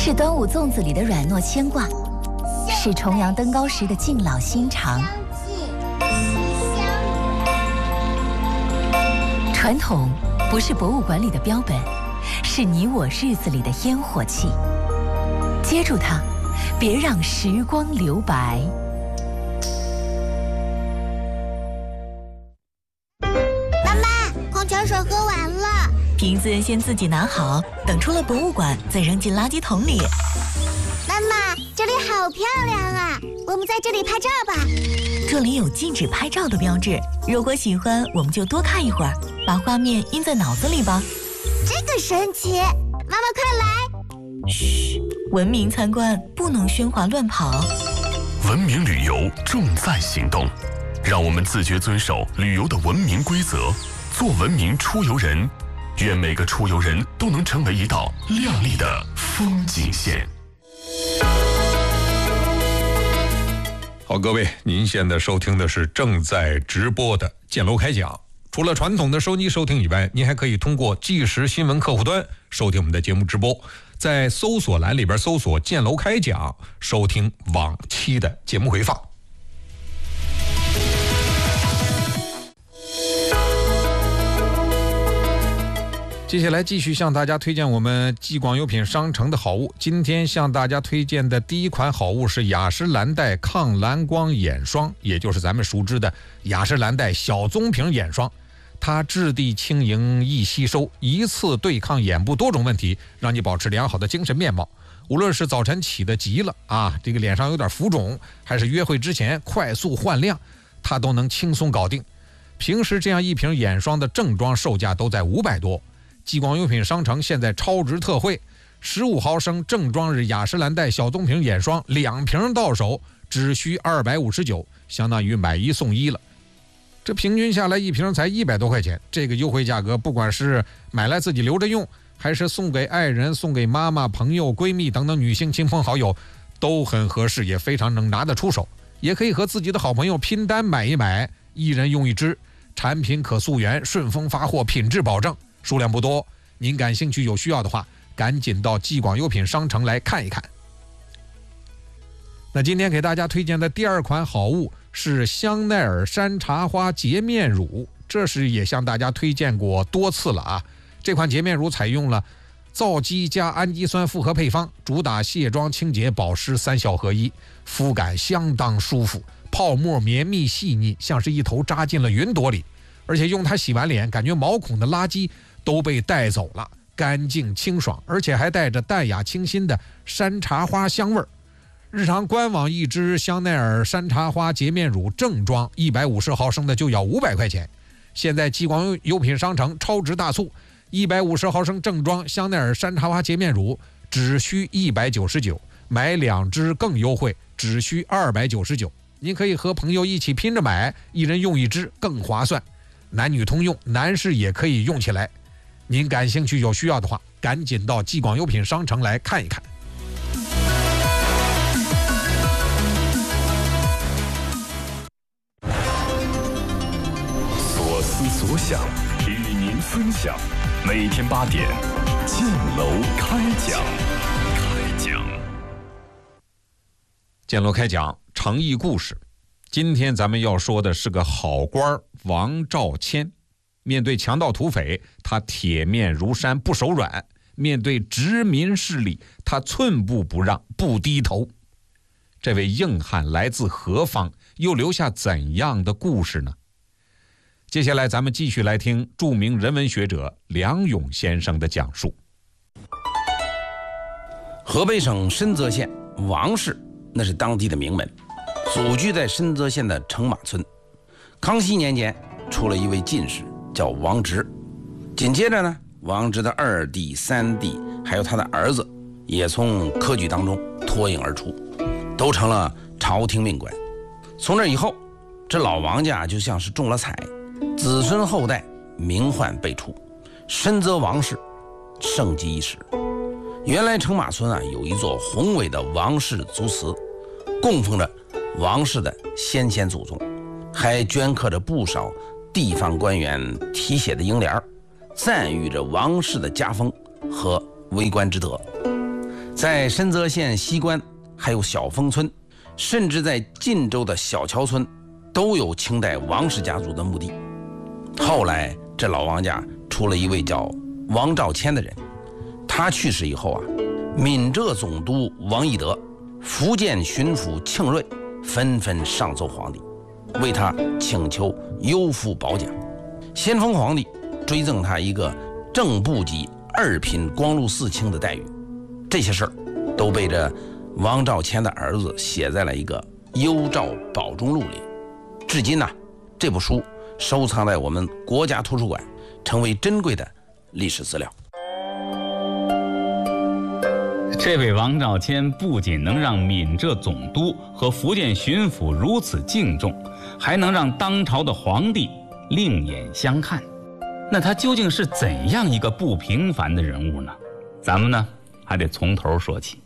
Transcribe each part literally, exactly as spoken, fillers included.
是端午粽子里的软糯牵挂，是重阳登高时的敬老心肠。传统不是博物馆里的标本，是你我日子里的烟火气。接住它，别让时光留白。 妈妈，矿泉水喝完了。 瓶子先自己拿好，等出了博物馆再扔进垃圾桶里。 妈妈，这里好漂亮啊，我们在这里拍照吧。 这里有禁止拍照的标志，如果喜欢我们就多看一会儿，把画面印在脑子里吧。 这个神奇，妈妈快来。 嘘，文明参观不能喧哗乱跑。 文明旅游重在行动，让我们自觉遵守旅游的文明规则，做文明出游人。愿每个出游人都能成为一道亮丽的风景线。 好，各位，您现在收听的是正在直播的建楼开讲。除了传统的收机收听以外，您还可以通过即时新闻客户端收听我们的节目直播，在搜索栏里边搜索建楼开讲，收听往期的节目回放。接下来继续向大家推荐我们继广优品商城的好物。今天向大家推荐的第一款好物是雅诗兰黛抗蓝光眼霜，也就是咱们熟知的雅诗兰黛小棕瓶眼霜。它质地轻盈易吸收，一次对抗眼部多种问题，让你保持良好的精神面貌。无论是早晨起得急了啊，这个脸上有点浮肿，还是约会之前快速换亮，它都能轻松搞定。平时这样一瓶眼霜的正装售价都在五百多。继广优品商城现在超值特惠，十五毫升正装日雅诗兰黛小棕瓶眼霜两瓶到手，只需二百五十九，相当于买一送一了。这平均下来一瓶才一百多块钱，这个优惠价格，不管是买来自己留着用，还是送给爱人、送给妈妈、朋友、闺蜜等等女性亲朋好友，都很合适，也非常能拿得出手。也可以和自己的好朋友拼单买一买，一人用一支，产品可溯源，顺丰发货，品质保证。数量不多，您感兴趣有需要的话，赶紧到继广优品商城来看一看。那今天给大家推荐的第二款好物是香奈儿山茶花洁面乳，这是也向大家推荐过多次了啊。这款洁面乳采用了皂基加氨基酸复合配方，主打卸妆、清洁、保湿三效合一，肤感相当舒服，泡沫绵密细腻，像是一头扎进了云朵里。而且用它洗完脸，感觉毛孔的垃圾都被带走了，干净清爽，而且还带着淡雅清新的山茶花香味儿。日常官网一支香奈儿山茶花洁面乳正装一百五十毫升的就要五百块钱，现在继广优品商城超值大促，一百五十毫升正装香奈儿山茶花洁面乳只需一百九十九，买两支更优惠，只需二百九十九。您可以和朋友一起拼着买，一人用一支更划算。男女通用，男士也可以用起来。您感兴趣有需要的话，赶紧到继广优品商城来看一看。 所思所想与您分享，每天八点建楼开讲。开讲， 建楼开讲，诚意故事。今天咱们要说的是个好官王兆谦，面对强盗土匪，他铁面如山不手软；面对殖民势力，他寸步不让不低头。这位硬汉来自何方，又留下怎样的故事呢？接下来咱们继续来听著名人文学者梁勇先生的讲述。 河北省深泽县王氏，那是当地的名门，祖居在深泽县的城马村。康熙年间出了一位进士，叫王直。紧接着呢，王直的二弟、三弟，还有他的儿子，也从科举当中脱颖而出，都成了朝廷命官。从这以后，这老王家就像是中了彩，子孙后代名唤辈出，深泽王氏盛极一时。原来城马村啊，有一座宏伟的王氏祖祠，供奉着王氏的先贤祖宗，还镌刻着不少地方官员题写的楹联，赞誉着王氏的家风和为官之德。 在深泽县西关还有小峰村，甚至在晋州的小桥村都有清代王氏家族的墓地。后来这老王家出了一位叫王兆谦的人，他去世以后啊，闽浙总督王懿德、福建巡抚庆瑞纷纷上奏皇帝，为他请求优付褒奖。先锋皇帝追赠他一个正部级二品光禄寺卿的待遇。这些事儿都被这王兆谦的儿子写在了一个幽诏保中录里。至今呢、啊，这部书收藏在我们国家图书馆，成为珍贵的历史资料。 这位王兆谦不仅能让闽浙总督和福建巡抚如此敬重，还能让当朝的皇帝另眼相看。那他究竟是怎样一个不平凡的人物呢？咱们呢还得从头说起。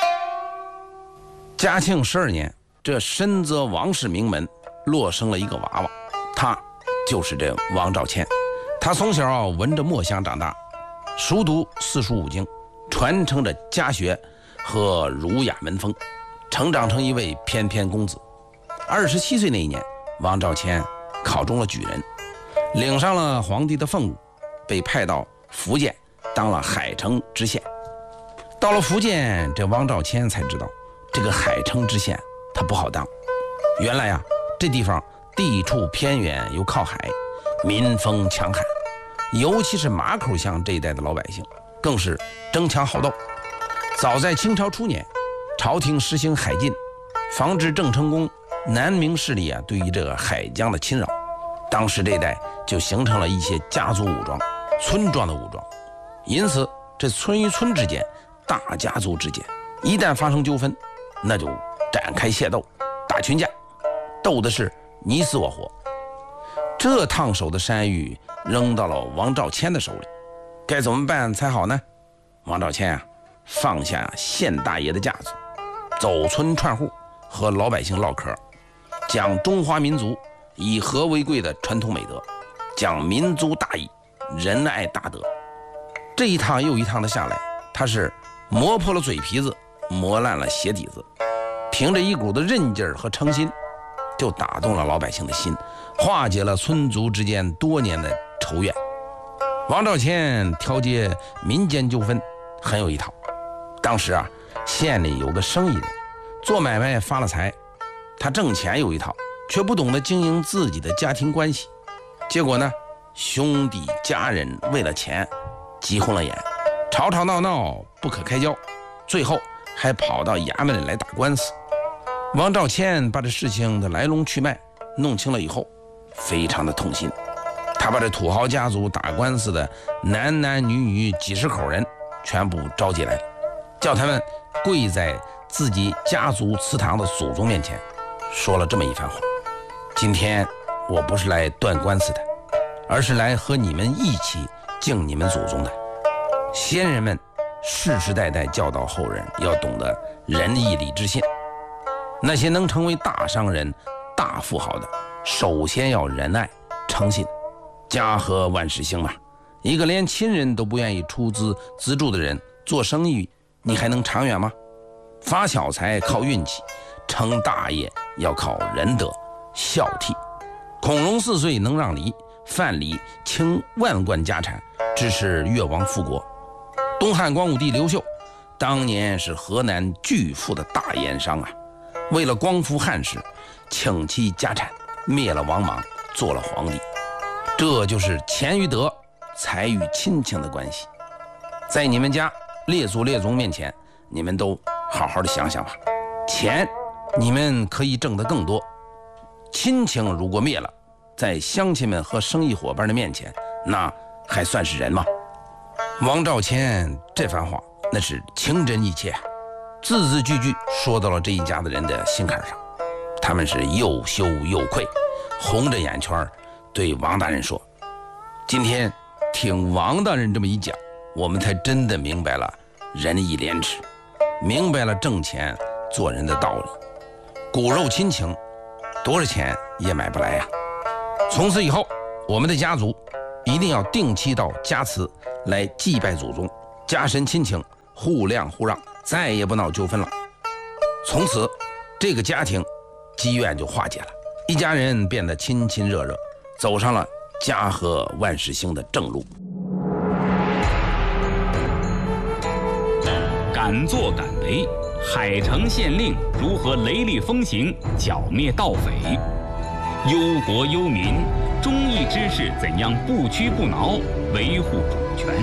嘉庆十二年，这深泽王氏名门落生了一个娃娃，他就是这王兆谦。他从小闻着墨香长大，熟读四书五经，传承着家学和儒雅门风，成长成一位翩翩公子。二十七岁那一年，王兆谦考中了举人，领上了皇帝的俸禄，被派到福建当了海城知县。到了福建，这王兆谦才知道这个海城知县他不好当。原来呀、啊，这地方地处偏远又靠海，民风强悍，尤其是马口乡这一带的老百姓更是争强好斗。早在清朝初年，朝廷实行海禁，防止郑成功南明势力啊对于这个海疆的侵扰。当时这一带就形成了一些家族武装、村庄的武装，因此这村与村之间、大家族之间一旦发生纠纷，那就展开械斗，打群架，斗的是你死我活。这烫手的山芋扔到了王兆谦的手里，该怎么办才好呢？王兆谦啊，放下县大爷的架子，走村串户，和老百姓唠嗑，讲中华民族以和为贵的传统美德，讲民族大义、仁爱大德。这一趟又一趟的下来，他是磨破了嘴皮子，磨烂了鞋底子，凭着一股的韧劲儿和诚心，就打动了老百姓的心，化解了村族之间多年的仇怨。王兆谦调解民间纠纷很有一套。当时啊，县里有个生意人做买卖发了财，他挣钱有一套，却不懂得经营自己的家庭关系。结果呢，兄弟家人为了钱急红了眼，吵吵闹闹不可开交，最后还跑到衙门里来打官司。王兆谦把这事情的来龙去脉弄清了以后，非常的痛心。他把这土豪家族打官司的男男女女几十口人全部召集来，叫他们跪在自己家族祠堂的祖宗面前，说了这么一番话：今天我不是来断官司的，而是来和你们一起敬你们祖宗的。先人们世世代代教导后人要懂得仁义礼智信，那些能成为大商人、大富豪的，首先要仁爱诚信。家和万事兴嘛，一个连亲人都不愿意出资资助的人做生意，你还能长远吗？发小财靠运气，成大业要靠仁德孝悌。孔融四岁能让梨，范蠡倾万贯家产支持越王复国。东汉光武帝刘秀当年是河南巨富的大盐商啊，为了光复汉室，倾其家产，灭了王莽，做了皇帝。这就是钱与德、财与亲情的关系。在你们家列祖列宗面前，你们都好好的想想吧。钱你们可以挣得更多，亲情如果灭了，在乡亲们和生意伙伴的面前，那还算是人吗？王兆谦这番话那是情真意切，字字句句说到了这一家的人的心坎上。他们是又羞又愧，红着眼圈对王大人说：今天听王大人这么一讲，我们才真的明白了仁义廉耻，明白了挣钱做人的道理。骨肉亲情多少钱也买不来呀、啊！从此以后，我们的家族一定要定期到家祠来祭拜祖宗，家神亲情互谅互让， 再也不闹纠纷了。从此，这个家庭积怨就化解了，一家人变得亲亲热热，走上了家和万事兴的正路。 敢作敢为，海城县令如何雷厉风行，剿灭盗匪？忧国忧民，忠义之士怎样不屈不挠，维护主权？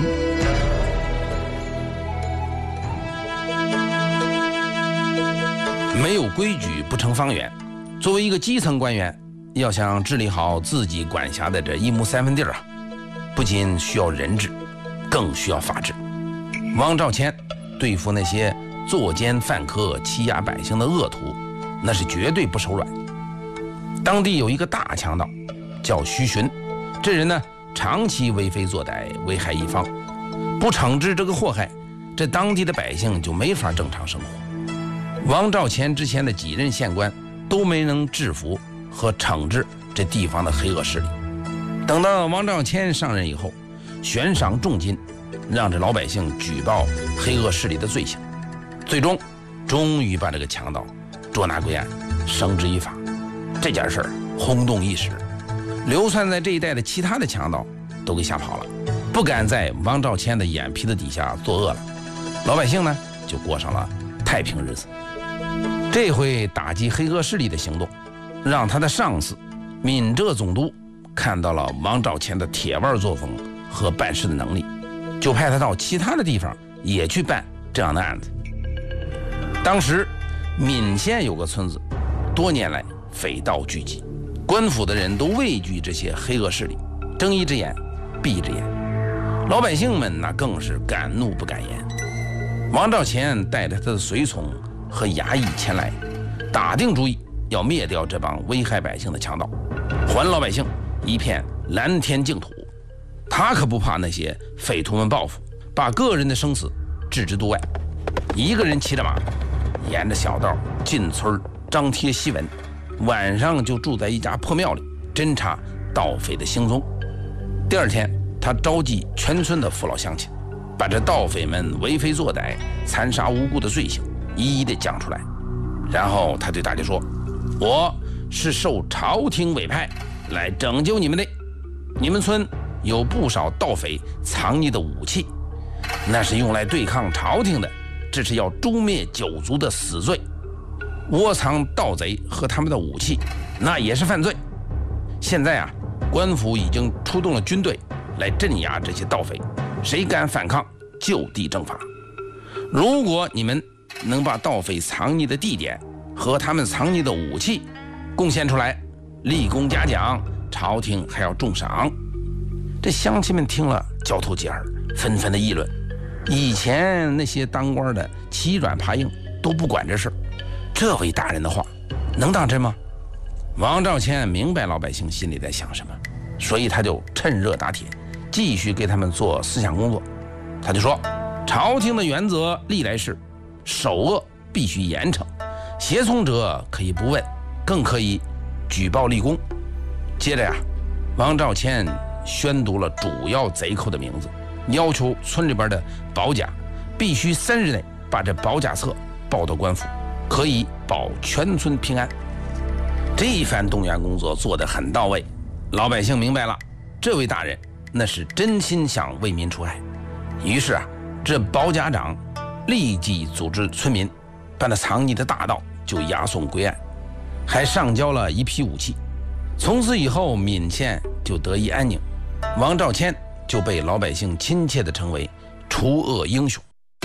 没有规矩不成方圆。作为一个基层官员，要想治理好自己管辖的这一亩三分地儿啊，不仅需要人治，更需要法治。王兆谦对付那些作奸犯科、欺压百姓的恶徒，那是绝对不手软。当地有一个大强盗，叫徐循，这人呢长期为非作歹，危害一方，不惩治这个祸害，这当地的百姓就没法正常生活。王兆谦之前的几任县官都没能制服和惩治这地方的黑恶势力。等到王兆谦上任以后，悬赏重金，让这老百姓举报黑恶势力的罪行，最终终于把这个强盗捉拿归案，绳之以法。这件事儿轰动一时，流窜在这一带的其他的强盗都给吓跑了，不敢在王兆谦的眼皮子底下作恶了。老百姓呢就过上了太平日子。这回打击黑恶势力的行动，让他的上司闽浙总督看到了王兆谦的铁腕作风和办事的能力，就派他到其他的地方也去办这样的案子。当时闽县有个村子，多年来匪盗聚集，官府的人都畏惧这些黑恶势力，睁一只眼闭一只眼，老百姓们那更是敢怒不敢言。王兆谦带着他的随从和衙役前来，打定主意要灭掉这帮危害百姓的强盗，还老百姓一片蓝天净土。他可不怕那些匪徒们报复，把个人的生死置之度外，一个人骑着马，沿着小道进村张贴檄文，晚上就住在一家破庙里侦查盗匪的行踪。第二天，他召集全村的父老乡亲，把这盗匪们为非作歹、残杀无辜的罪行一一的讲出来。然后他对大家说：“我是受朝廷委派来拯救你们的，你们村有不少盗匪藏匿的武器，那是用来对抗朝廷的，这是要诛灭九族的死罪。窝藏盗贼和他们的武器，那也是犯罪。现在啊，官府已经出动了军队来镇压这些盗匪，谁敢反抗，就地正法。如果你们能把盗匪藏匿的地点和他们藏匿的武器贡献出来，立功嘉奖，朝廷还要重赏。”这乡亲们听了交头接耳，纷纷的议论。以前那些当官的欺软怕硬，都不管这事，这位大人的话能当真吗？王兆谦明白老百姓心里在想什么，所以他就趁热打铁，继续给他们做思想工作。他就说，朝廷的原则历来是首恶必须严惩，胁从者可以不问，更可以举报立功。接着呀，王兆谦宣读了主要贼寇的名字，要求村里边的保甲必须三日内把这保甲册报到官府，可以保全村平安。这一番动员工作做得很到位，老百姓明白了，这位大人那是真心想为民除害。于是啊，这保甲长立即组织村民把那藏匿的大盗就押送归案，还上交了一批武器。从此以后，闽县就得以安宁，王兆谦就被老百姓亲切地称为除恶英雄。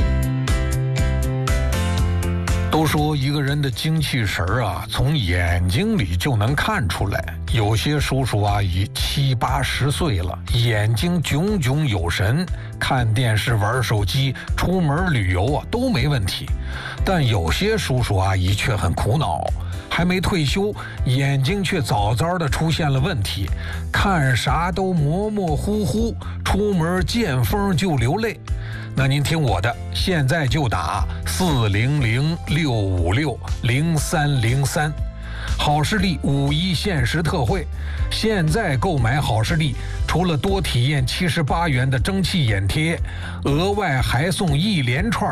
都说一个人的精气神儿啊，从眼睛里就能看出来。有些叔叔阿姨七八十岁了，眼睛炯炯有神，看电视、玩手机、出门旅游啊都没问题。但有些叔叔阿姨却很苦恼，还没退休，眼睛却早早的出现了问题，看啥都模模糊糊，出门见风就流泪。那您听我的，现在就打四零零六五六零三零三。好视力五一限时特惠，现在购买好视力，除了多体验七十八元的蒸汽眼贴，额外还送一连串